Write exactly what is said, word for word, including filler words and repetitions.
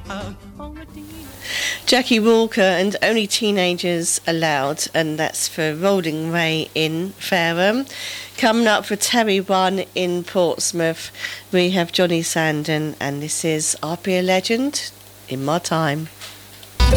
Jackie Walker and Only Teenagers Allowed, and that's for Rolling Ray in Fareham. Coming up for Terry One in Portsmouth, we have Johnny Sandon, and this is I'll Be a Legend in My Time.